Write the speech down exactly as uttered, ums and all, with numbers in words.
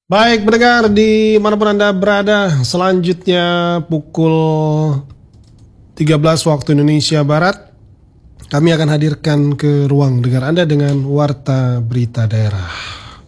Baik pendengar di manapun Anda berada, selanjutnya pukul tiga belas waktu Indonesia Barat, kami akan hadirkan ke ruang dengar Anda dengan Warta Berita Daerah.